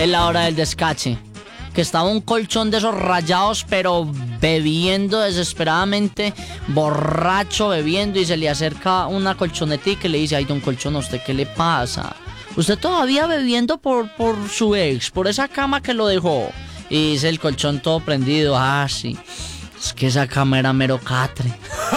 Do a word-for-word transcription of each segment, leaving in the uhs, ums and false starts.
en la hora del descache. Que estaba un colchón de esos rayados, pero bebiendo desesperadamente, borracho, bebiendo, y se le acerca una colchonetica y le dice: ay, don Colchón, ¿a usted qué le pasa? Usted todavía bebiendo por, por su ex, por esa cama que lo dejó. Y dice el colchón todo prendido: ah, sí, es que esa cama era mero catre.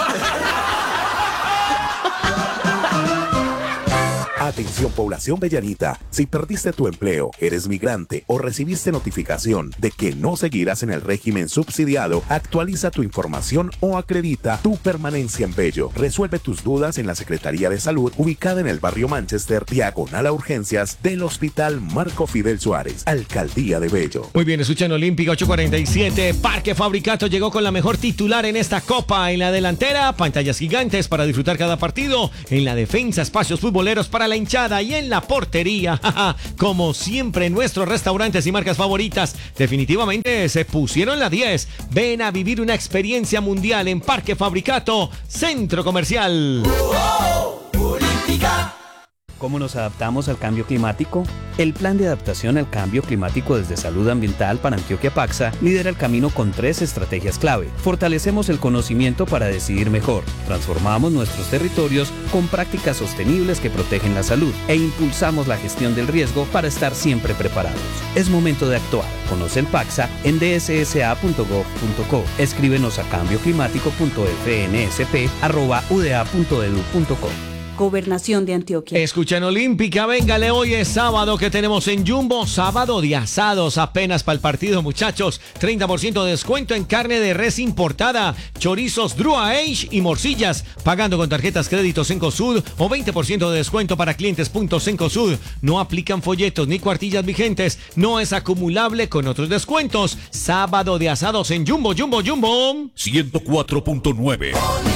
Atención, población bellanita, si perdiste tu empleo, eres migrante o recibiste notificación de que no seguirás en el régimen subsidiado, actualiza tu información o acredita tu permanencia en Bello. Resuelve tus dudas en la Secretaría de Salud, ubicada en el barrio Manchester, diagonal a urgencias del Hospital Marco Fidel Suárez, Alcaldía de Bello. Muy bien, escuchan Olímpica ocho cuarenta y siete. Parque Fabricato llegó con la mejor titular en esta copa. En la delantera, pantallas gigantes para disfrutar cada partido. En la defensa, espacios futboleros para la hinchada, y en la portería, como siempre, nuestros restaurantes y marcas favoritas definitivamente se pusieron la diez. Ven a vivir una experiencia mundial en Parque Fabricato, Centro Comercial. Oh, oh, Olímpica. ¿Cómo nos adaptamos al cambio climático? El Plan de Adaptación al Cambio Climático desde Salud Ambiental para Antioquia Paxa lidera el camino con tres estrategias clave. Fortalecemos el conocimiento para decidir mejor, transformamos nuestros territorios con prácticas sostenibles que protegen la salud e impulsamos la gestión del riesgo para estar siempre preparados. Es momento de actuar. Conoce el Paxa en d s s a punto gov punto co. Escríbenos a cambio climático punto f n s p arroba u d a punto e d u punto co. Gobernación de Antioquia. Escuchan Olímpica, véngale, hoy es sábado que tenemos en Jumbo, sábado de asados, apenas para el partido, muchachos. treinta por ciento de descuento en carne de res importada, chorizos Drua Age y morcillas, pagando con tarjetas crédito Cencosud, o veinte por ciento de descuento para clientes punto Cencosud. No aplican folletos ni cuartillas vigentes, no es acumulable con otros descuentos. Sábado de asados en Jumbo, Jumbo, Jumbo. ciento cuatro punto nueve.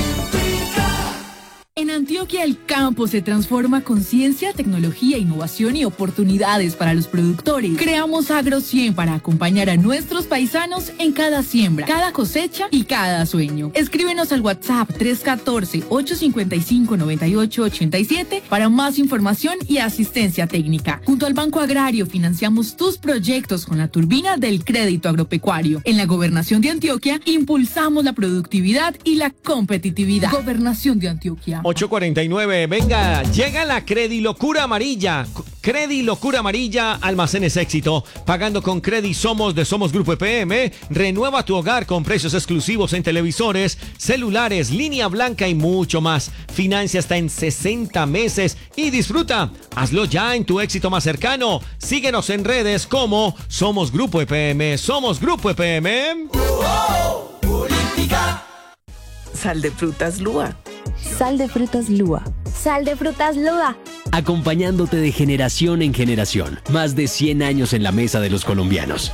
En Antioquia el campo se transforma con ciencia, tecnología, innovación y oportunidades para los productores. Creamos Agro cien para acompañar a nuestros paisanos en cada siembra, cada cosecha y cada sueño. Escríbenos al WhatsApp tres uno cuatro, ocho cinco cinco, nueve ocho ocho siete para más información y asistencia técnica. Junto al Banco Agrario financiamos tus proyectos con la turbina del crédito agropecuario. En la Gobernación de Antioquia impulsamos la productividad y la competitividad. Gobernación de Antioquia. ocho cuarenta y nueve, venga, llega la Credilocura Amarilla. Credilocura Amarilla, almacenes éxito. Pagando con Credi Somos de Somos Grupo E P M. Renueva tu hogar con precios exclusivos en televisores, celulares, línea blanca y mucho más. Financia hasta en sesenta meses y disfruta. Hazlo ya en tu éxito más cercano. Síguenos en redes como Somos Grupo E P M. Somos Grupo E P M. Oh, oh, Olímpica. Sal de frutas Lua. Sal de frutas Lua. Sal de frutas Lua. Acompañándote de generación en generación. Más de cien años en la mesa de los colombianos.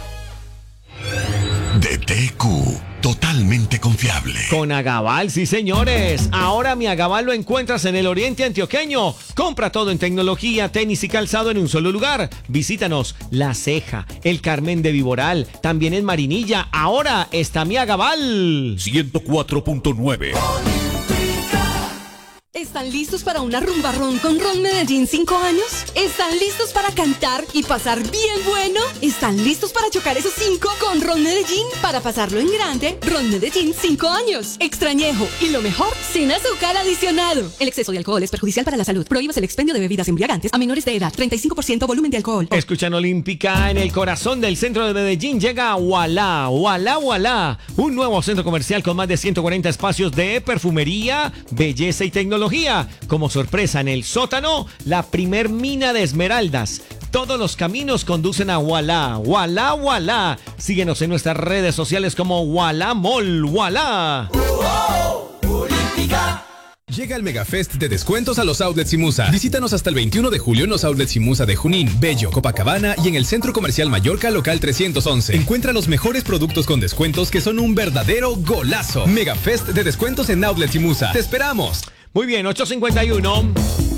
D T Q, totalmente confiable. Con Agabal, sí señores. Ahora mi Agabal lo encuentras en el oriente antioqueño. Compra todo en tecnología, tenis y calzado en un solo lugar. Visítanos La Ceja, El Carmen de Viboral, también en Marinilla. Ahora está mi Agabal. ciento cuatro punto nueve. ¿Están listos para una rumba ron con Ron Medellín cinco años? ¿Están listos para cantar y pasar bien bueno? ¿Están listos para chocar esos cinco con Ron Medellín? Para pasarlo en grande, Ron Medellín cinco años. Extrañejo y lo mejor, sin azúcar adicionado. El exceso de alcohol es perjudicial para la salud. Prohíbas el expendio de bebidas embriagantes a menores de edad. treinta y cinco por ciento volumen de alcohol. Escuchan Olímpica, en el corazón del centro de Medellín llega Ualá, Ualá, Ualá. Un nuevo centro comercial con más de ciento cuarenta espacios de perfumería, belleza y tecnología. Como sorpresa, en el sótano, la primer mina de esmeraldas. Todos los caminos conducen a Ualá, Ualá, Ualá. Síguenos en nuestras redes sociales como Ualá Mall, Ualá. Oh, oh, Olímpica. Llega el Megafest de descuentos a los outlets Imusa. Visítanos hasta el veintiuno de julio en los outlets Imusa de Junín, Bello, Copacabana y en el Centro Comercial Mallorca local trescientos once. Encuentra los mejores productos con descuentos que son un verdadero golazo. Megafest de descuentos en outlets Imusa. ¡Te esperamos! Muy bien, ocho cincuenta y uno.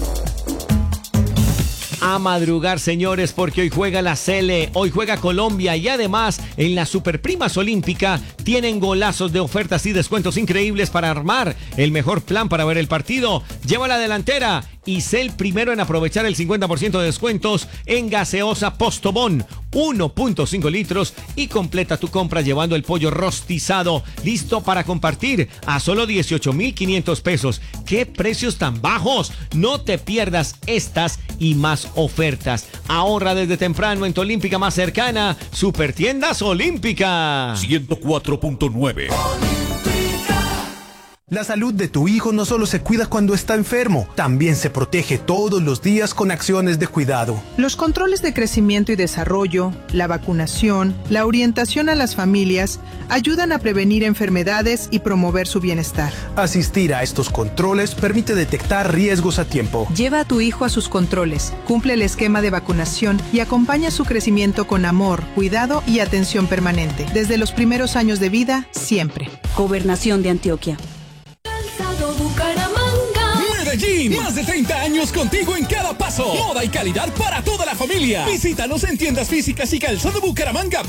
A madrugar, señores, porque hoy juega la Sele, hoy juega Colombia y además en las Superprimas Olímpica tienen golazos de ofertas y descuentos increíbles para armar el mejor plan para ver el partido. Lleva la delantera y sé el primero en aprovechar el cincuenta por ciento de descuentos en gaseosa Postobón, uno punto cinco litros, y completa tu compra llevando el pollo rostizado listo para compartir a solo dieciocho mil quinientos pesos. ¡Qué precios tan bajos! No te pierdas estas y más ofertas. Ahorra desde temprano en tu Olímpica más cercana, Supertiendas Olímpica. ciento cuatro punto nueve. La salud de tu hijo no solo se cuida cuando está enfermo, también se protege todos los días con acciones de cuidado. Los controles de crecimiento y desarrollo, la vacunación, la orientación a las familias ayudan a prevenir enfermedades y promover su bienestar. Asistir a estos controles permite detectar riesgos a tiempo. Lleva a tu hijo a sus controles, cumple el esquema de vacunación y acompaña su crecimiento con amor, cuidado y atención permanente. Desde los primeros años de vida, siempre. Gobernación de Antioquia. Medellín, más de treinta años contigo en cada paso. Moda y calidad para toda la familia. Visítanos en tiendas físicas y Calzado Bucaramanga